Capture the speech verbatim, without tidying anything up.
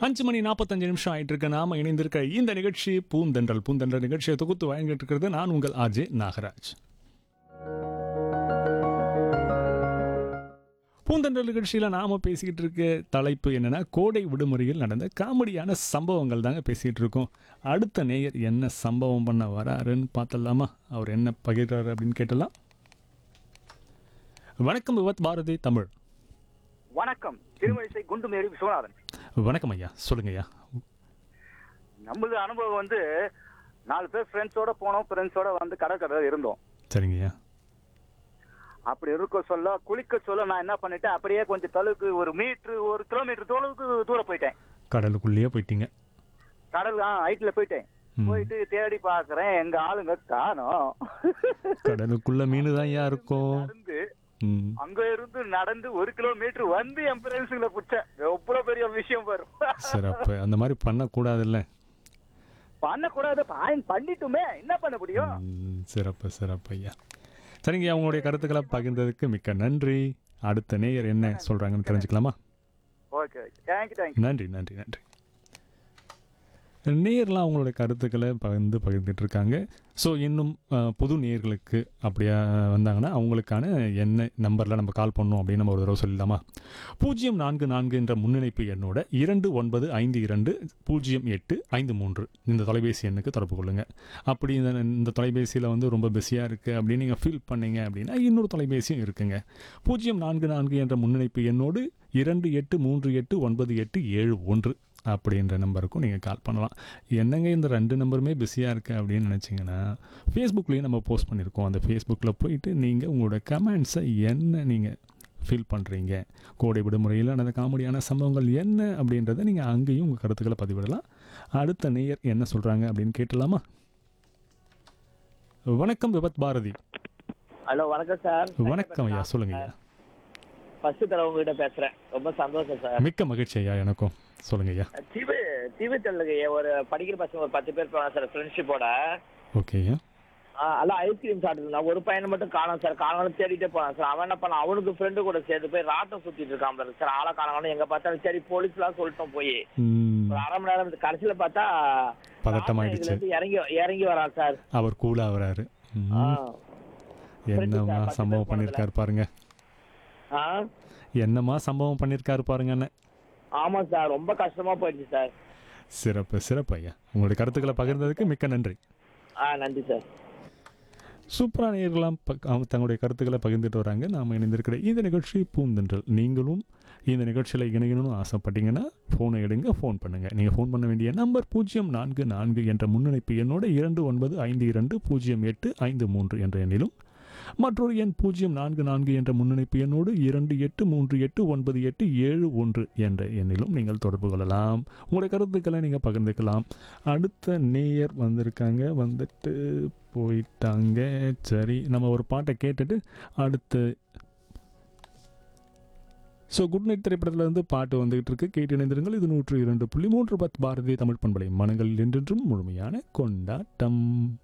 அஞ்சு மணி நாற்பத்தஞ்சு நிமிஷம் ஆயிட்டு இருக்கு. நாம இணைந்திருக்க இந்த நிகழ்ச்சி பூந்தென்றல். பூந்தென்றல் நிகழ்ச்சியை தொகுத்து வழங்கிட்டு இருக்கிறது நான் உங்கள் ஆர்ஜே நாகராஜ். பூந்தென்றல் நிகழ்ச்சியில் நாம் பேசிக்கிட்டு இருக்க தலைப்பு என்னென்னா, கோடை விடுமுறையில் நடந்த காமெடியான சம்பவங்கள் தாங்க பேசிகிட்டு இருக்கோம். அடுத்த நேயர் என்ன சம்பவம் பண்ண வராருன்னு பார்த்தலாமா? அவர் என்ன பகிர்றாரு அப்படின்னு கேட்டலாம். வணக்கம் விவத் பாரதி தமிழ். வணக்கம், திருமழிசை குண்டுமேரி விஸ்வநாதன். வணக்கம் ஐயா, சொல்லுங்க ஐயா. நம்மளது அனுபவம் வந்து நாலு பேர் ஃப்ரெண்ட்ஸோட போனோம். ஃப்ரெண்ட்ஸோட வந்து கடற்கரை இருந்தோம். சரிங்க ஐயா. அப்படி இருக்க சொல்ல குளிக்க சொல்ல நான் என்ன பண்ணிட்டேன், அப்படியே கொஞ்சம் தொலைவுக்கு ஒரு மீட்டர் ஒரு கிலோமீட்டர் தொலைவுக்கு தூரம் போயிட்டேன். கடலுக்குள்ளேயே போயிட்டீங்க? கடல் ஹைட்ல போயிட்டேன். போயிட்டு தேடி பாக்குறேன், எங்க ஆளுங்க காணோம். கடலுக்குள்ள மீன் தான் ஐயா இருக்கும். நடந்து அங்க இருந்து நடந்து ஒரு கிலோமீட்டர் வந்து என் ஃப்ரெண்ட்ஸுங்களை பிடிச்சேன். எவ்வளவு பெரிய விஷயம் வரும். சிறப்பு. அந்த மாதிரி பண்ண கூடாதுல்ல? பண்ணக்கூடாது, பண்ணிட்டுமே என்ன பண்ண முடியும். சிறப்பு சிறப்பு ஐயா. சரிங்க, அவங்களுடைய கருத்துக்களை பகிர்ந்ததுக்கு மிக்க நன்றி. அடுத்த நேயர் என்ன சொல்றாங்கன்னு தெரிஞ்சுக்கலாமா? Okay, thank you thank you. நன்றி நன்றி நன்றி. நேயர்லாம் அவங்களுடைய கருத்துக்களை பகிர்ந்து பகிர்ந்துட்டு இருக்காங்க. ஸோ இன்னும் புது நேயர்களுக்கு அப்படியா வந்தாங்கன்னா அவங்களுக்கான என்ன நம்பரில் நம்ம கால் பண்ணோம் அப்படின்னு நம்ம ஒரு தடவை சொல்லலாமா? பூஜ்ஜியம் நான்கு நான்கு என்ற முன்னிணைப்பு எண்ணோட இரண்டு ஒன்பது ஐந்து இரண்டு பூஜ்ஜியம் எட்டு ஐந்து மூன்று இந்த தொலைபேசி எண்ணுக்கு தொடர்பு கொள்ளுங்கள். அப்படி இந்த இந்த தொலைபேசியில் வந்து ரொம்ப பிஸியாக இருக்குது அப்படின்னு நீங்கள் ஃபீல் பண்ணீங்க அப்படின்னா இன்னொரு தொலைபேசியும் இருக்குங்க. பூஜ்ஜியம் நான்கு நான்கு என்ற முன்னிணைப்பு எண்ணோடு இரண்டு எட்டு மூன்று எட்டு ஒன்பது எட்டு ஏழு ஒன்று அப்படின்ற நம்பருக்கும் நீங்கள் கால் பண்ணலாம். என்னங்க இந்த ரெண்டு நம்பருமே பிஸியாக இருக்குது அப்படின்னு நினச்சிங்கன்னா, ஃபேஸ்புக்லேயும் நம்ம போஸ்ட் பண்ணியிருக்கோம். அந்த ஃபேஸ்புக்கில் போயிட்டு நீங்கள் உங்களோட கமெண்ட்ஸை என்ன நீங்கள் ஃபீல் பண்ணுறீங்க, கோடை விடுமுறையில் நடந்த காமெடியான சம்பவங்கள் என்ன அப்படின்றத நீங்கள் அங்கேயும் உங்கள் கருத்துக்களை பதிவிடலாம். அடுத்த நேயர் என்ன சொல்கிறாங்க அப்படின்னு கேட்டலாமா? வணக்கம் விபத் பாரதி. ஹலோ, வணக்கம் சார். வணக்கம் ஐயா, சொல்லுங்க ஐயா. ஃபர்ஸ்ட் தடவை உங்ககிட்ட பேசுறேன், ரொம்ப சந்தோஷம் சார். மிக்க மகிழ்ச்சி ஐயா. எனக்கும் சொல்லுங்க ஐயா. டிவி டிவி தெரியல, ஒரு படிக்கிற பசங்க ஒரு பத்து பேர் போனா சார் ஃப்ரெண்ட்ஷிப்போட. ஓகே ஐயா. எல்லாம் ஐஸ்கிரீம் சாப்பிட்டு நான் ஒரு பையனை மட்டும் காணும் சார். காணாலும் தேடிட்டே போனான் சார். அவன் என்ன பண்ண, அவனுக்கு ஃப்ரெண்டு கூட சேர்த்து போய் ராட்டம் சுத்திட்டு இருக்கான் பாரு சார். ஆளை காணாலும் எங்க பார்த்தாலும் சரி போலீஸ்லாம் சொல்லிட்டோம் போய் ஒரு அரை மணி நேரம். கடைசியில பார்த்தா பதட்டமாயிடுச்சு. இறங்கி இறங்கி வரான் சார். அவர் கூலா வராரு. என்னமா சம்பவம் பண்ணிருக்காரு பாருங்க. என்னமா சம்பவம் பண்ணிருக்காரு பாருங்க. ஆமா சார், ரொம்ப கஷ்டமா போயிடுச்சு சார். சிறப்பு சிறப்பு ஐயா. உங்களுடைய கருத்துக்களை பகிர்ந்ததுக்கு மிக்க நன்றி. ஆ நன்றி சார். சூப்பரான நேயர்களாம் அவங்க தங்களுடைய கருத்துக்களை பகிர்ந்துட்டு வராங்க. நாம் இணைந்திருக்கிற இந்த நிகழ்ச்சி பூந்தென்றல். நீங்களும் இந்த நிகழ்ச்சியில் இணையணும்னு ஆசைப்பட்டீங்கன்னா ஃபோனை எடுங்க, ஃபோன் பண்ணுங்கள். நீங்கள் ஃபோன் பண்ண வேண்டிய நம்பர் பூஜ்ஜியம் நான்கு நான்கு என்ற முன்னிணைப்பு எண்ணோட இரண்டு ஒன்பது ஐந்து இரண்டு பூஜ்ஜியம் எட்டு ஐந்து மூன்று என்ற எண்ணிலும், மற்றொரு எண் பூஜ்ஜியம் நான்கு நான்கு என்ற முன்னிணைப்பு எண்ணோடு இரண்டு எட்டு மூன்று எட்டு ஒன்பது எட்டு ஏழு ஒன்று என்ற எண்ணிலும் நீங்கள் தொடர்பு கொள்ளலாம். உங்களுடைய கருத்துக்களை நீங்கள் பகிர்ந்துக்கலாம். அடுத்த நேயர் வந்திருக்காங்க, வந்துட்டு போயிட்டாங்க. சரி, நம்ம ஒரு பாட்டை கேட்டுட்டு அடுத்து ஸோ குட் நைட் திரைப்படத்தில் இருந்து பாட்டு வந்துகிட்டு இருக்கு. கேட்டு இணைந்திருங்கள். இது நூற்று இரண்டு புள்ளி மூன்று பத் பாரதி தமிழ் பண்பலை. மனங்களில் என்றென்றும் முழுமையான கொண்டாட்டம்.